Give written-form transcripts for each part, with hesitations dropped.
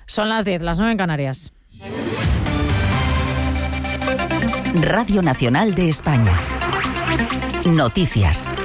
Son las 10, las 9 en Canarias. Radio Nacional de España. Noticias.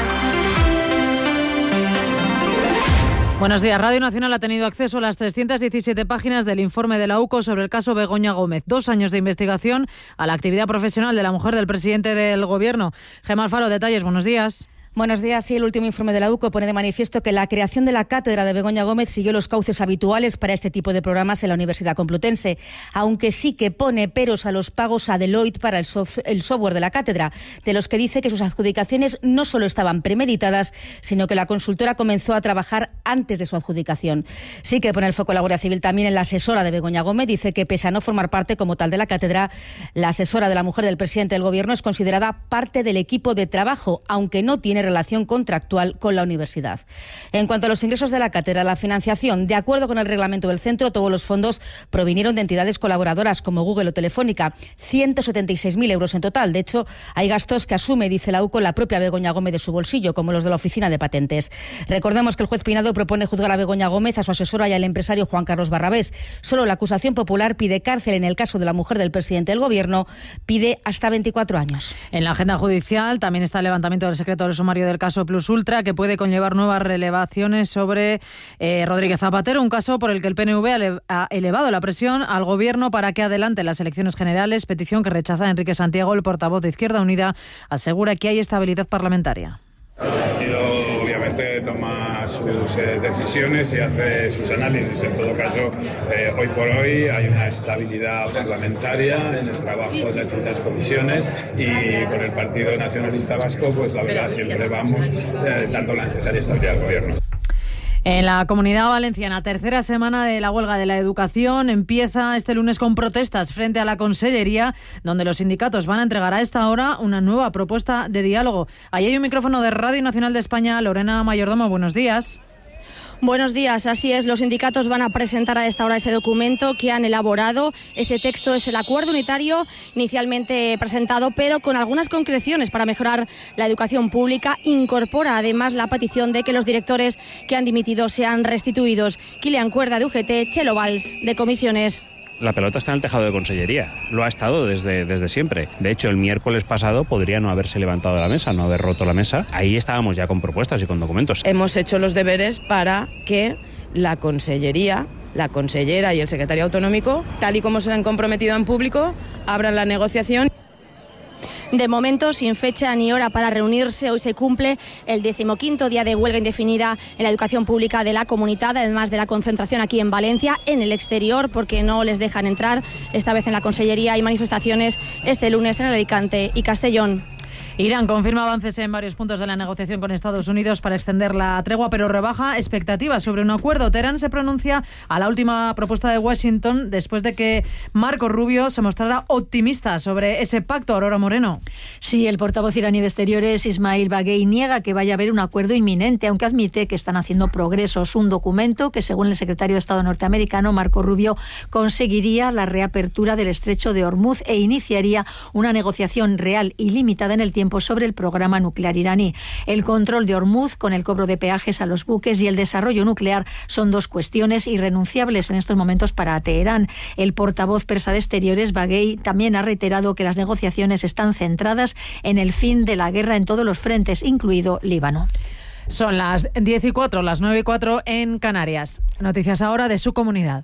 Buenos días. Radio Nacional ha tenido acceso a las 317 páginas del informe de la UCO sobre el caso Begoña Gómez. 2 años de investigación a la actividad profesional de la mujer del presidente del Gobierno. Gemma Alfaro, detalles. Buenos días. Buenos días. Sí, el último informe de la UCO pone de manifiesto que la creación de la cátedra de Begoña Gómez siguió los cauces habituales para este tipo de programas en la Universidad Complutense, aunque sí que pone peros a los pagos a Deloitte para el software de la cátedra, de los que dice que sus adjudicaciones no solo estaban premeditadas, sino que la consultora comenzó a trabajar antes de su adjudicación. Sí que pone el foco la Guardia Civil también en la asesora de Begoña Gómez. Dice que pese a no formar parte como tal de la cátedra, la asesora de la mujer del presidente del Gobierno es considerada parte del equipo de trabajo, aunque no tiene relación contractual con la universidad. En cuanto a los ingresos de la cátedra, la financiación, de acuerdo con el reglamento del centro, todos los fondos provinieron de entidades colaboradoras como Google o Telefónica, 176.000 euros en total. De hecho, hay gastos que asume, dice la UCO, la propia Begoña Gómez de su bolsillo, como los de la Oficina de Patentes. Recordemos que el juez Pinado propone juzgar a Begoña Gómez, a su asesora y al empresario Juan Carlos Barrabés. Solo la acusación popular pide cárcel en el caso de la mujer del presidente del Gobierno, pide hasta 24 años. En la agenda judicial también está el levantamiento del secreto del sumario del caso Plus Ultra, que puede conllevar nuevas relevaciones sobre Rodríguez Zapatero, un caso por el que el PNV ha elevado la presión al Gobierno para que adelante las elecciones generales, petición que rechaza Enrique Santiago. El portavoz de Izquierda Unida asegura que hay estabilidad parlamentaria. El partido obviamente toma sus decisiones y hace sus análisis. En todo caso, hoy por hoy hay una estabilidad parlamentaria en el trabajo de las distintas comisiones y con el Partido Nacionalista Vasco, pues la verdad siempre vamos dando la necesaria estabilidad al Gobierno. En la Comunidad Valenciana, tercera semana de la huelga de la educación, empieza este lunes con protestas frente a la Consellería, donde los sindicatos van a entregar a esta hora una nueva propuesta de diálogo. Ahí hay un micrófono de Radio Nacional de España. Lorena Mayordomo, buenos días. Buenos días, así es. Los sindicatos van a presentar a esta hora ese documento que han elaborado. Ese texto es el acuerdo unitario inicialmente presentado, pero con algunas concreciones para mejorar la educación pública. Incorpora además la petición de que los directores que han dimitido sean restituidos. Kilian Cuerda de UGT, Chelo Valls de Comisiones. La pelota está en el tejado de Consellería, lo ha estado desde siempre. De hecho, el miércoles pasado podría no haberse levantado de la mesa, no haber roto la mesa. Ahí estábamos ya con propuestas y con documentos. Hemos hecho los deberes para que la Consellería, la consellera y el secretario autonómico, tal y como se han comprometido en público, abran la negociación. De momento, sin fecha ni hora para reunirse, hoy se cumple el 15º día de huelga indefinida en la educación pública de la comunidad, además de la concentración aquí en Valencia, en el exterior, porque no les dejan entrar. Esta vez en la Consellería hay manifestaciones este lunes en Alicante y Castellón. Irán confirma avances en varios puntos de la negociación con Estados Unidos para extender la tregua, pero rebaja expectativas sobre un acuerdo. Teherán se pronuncia a la última propuesta de Washington después de que Marco Rubio se mostrara optimista sobre ese pacto. Aurora Moreno. Sí, el portavoz iraní de Exteriores, Ismail Baghei, niega que vaya a haber un acuerdo inminente, aunque admite que están haciendo progresos. Un documento que, según el secretario de Estado norteamericano, Marco Rubio, conseguiría la reapertura del estrecho de Hormuz e iniciaría una negociación real y limitada en el tiempo sobre el programa nuclear iraní. El control de Hormuz, con el cobro de peajes a los buques, y el desarrollo nuclear son dos cuestiones irrenunciables en estos momentos para Teherán. El portavoz persa de Exteriores, Baghei, también ha reiterado que las negociaciones están centradas en el fin de la guerra en todos los frentes, incluido Líbano. Son las 10:04, las 9:04 en Canarias. Noticias ahora de su comunidad.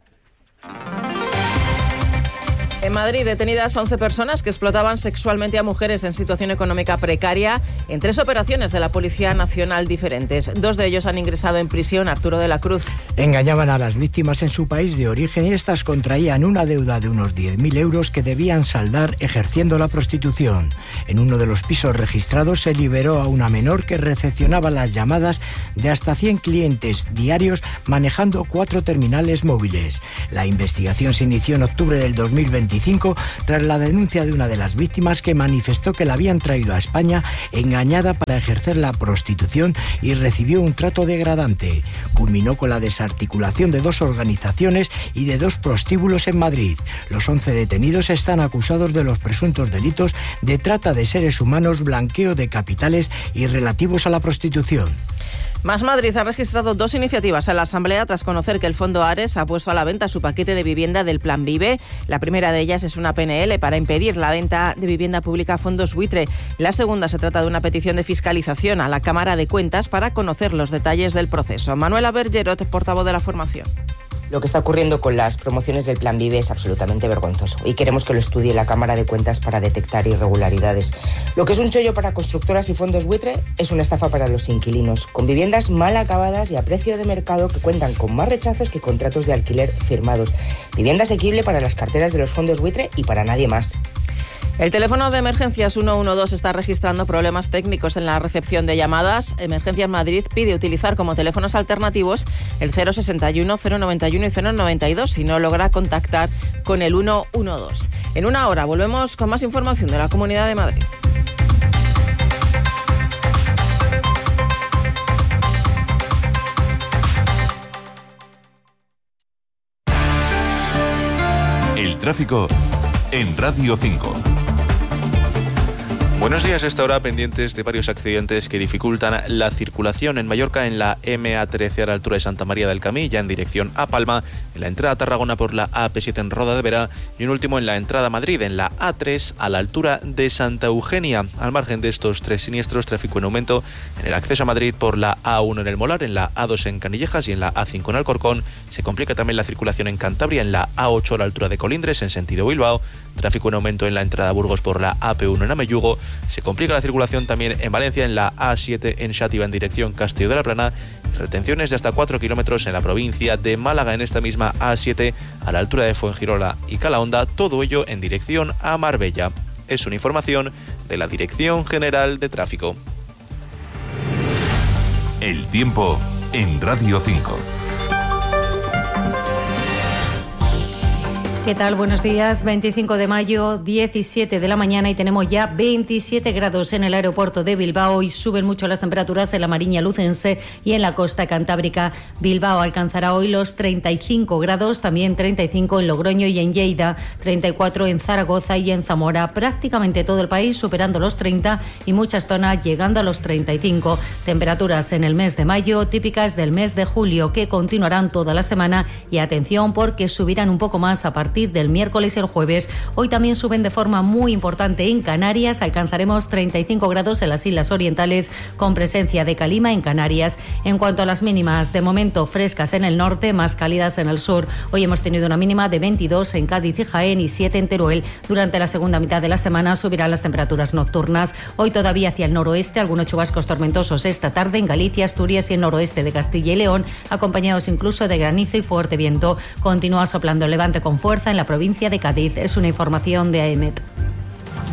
En Madrid, detenidas 11 personas que explotaban sexualmente a mujeres en situación económica precaria en 3 operaciones de la Policía Nacional diferentes. 2 de ellos han ingresado en prisión. Arturo de la Cruz. Engañaban a las víctimas en su país de origen y estas contraían una deuda de unos 10.000 euros que debían saldar ejerciendo la prostitución. En uno de los pisos registrados se liberó a una menor que recepcionaba las llamadas de hasta 100 clientes diarios manejando 4 terminales móviles. La investigación se inició en octubre del 2020 tras la denuncia de una de las víctimas que manifestó que la habían traído a España engañada para ejercer la prostitución y recibió un trato degradante. Culminó con la desarticulación de 2 organizaciones y de 2 prostíbulos en Madrid. Los 11 detenidos están acusados de los presuntos delitos de trata de seres humanos, blanqueo de capitales y relativos a la prostitución. Más Madrid ha registrado 2 iniciativas en la Asamblea tras conocer que el Fondo Ares ha puesto a la venta su paquete de vivienda del Plan Vive. La primera de ellas es una PNL para impedir la venta de vivienda pública a fondos buitre. La segunda se trata de una petición de fiscalización a la Cámara de Cuentas para conocer los detalles del proceso. Manuela Bergerot, portavoz de la formación. Lo que está ocurriendo con las promociones del Plan Vive es absolutamente vergonzoso y queremos que lo estudie la Cámara de Cuentas para detectar irregularidades. Lo que es un chollo para constructoras y fondos buitre es una estafa para los inquilinos, con viviendas mal acabadas y a precio de mercado que cuentan con más rechazos que contratos de alquiler firmados. Vivienda asequible para las carteras de los fondos buitre y para nadie más. El teléfono de emergencias 112 está registrando problemas técnicos en la recepción de llamadas. Emergencias Madrid pide utilizar como teléfonos alternativos el 061, 091 y 092 si no logra contactar con el 112. En una hora volvemos con más información de la Comunidad de Madrid. El tráfico en Radio 5. Buenos días. A esta hora pendientes de varios accidentes que dificultan la circulación en Mallorca, en la MA13 a la altura de Santa María del Camí, ya en dirección a Palma, en la entrada a Tarragona por la AP7 en Roda de Vera y un último en la entrada a Madrid, en la A3 a la altura de Santa Eugenia. Al margen de estos 3 siniestros, tráfico en aumento en el acceso a Madrid por la A1 en el Molar, en la A2 en Canillejas y en la A5 en Alcorcón. Se complica también la circulación en Cantabria, en la A8 a la altura de Colindres en sentido Bilbao. Tráfico en aumento en la entrada a Burgos por la AP1 en Ameyugo. Se complica la circulación también en Valencia, en la A7 en Xàtiva en dirección Castelló de la Plana. Retenciones de hasta 4 kilómetros en la provincia de Málaga, en esta misma A7 a la altura de Fuengirola y Calahonda. Todo ello en dirección a Marbella. Es una información de la Dirección General de Tráfico. El tiempo en Radio 5. ¿Qué tal? Buenos días. 25 de mayo, 17 de la mañana y tenemos ya 27 grados en el aeropuerto de Bilbao y suben mucho las temperaturas en la Mariña Lucense y en la costa cantábrica. Bilbao alcanzará hoy los 35 grados, también 35 en Logroño y en Lleida, 34 en Zaragoza y en Zamora. Prácticamente todo el país superando los 30 y muchas zonas llegando a los 35. Temperaturas en el mes de mayo típicas del mes de julio que continuarán toda la semana y atención porque subirán un poco más a partir del miércoles y el jueves. Hoy también suben de forma muy importante en Canarias. Alcanzaremos 35 grados en las Islas Orientales con presencia de calima en Canarias. En cuanto a las mínimas, de momento frescas en el norte, más cálidas en el sur. Hoy hemos tenido una mínima de 22 en Cádiz y Jaén y 7 en Teruel. Durante la segunda mitad de la semana subirán las temperaturas nocturnas. Hoy todavía hacia el noroeste, algunos chubascos tormentosos esta tarde en Galicia, Asturias y el noroeste de Castilla y León, acompañados incluso de granizo y fuerte viento. Continúa soplando el levante con fuerza en la provincia de Cádiz. Es una información de AEMET.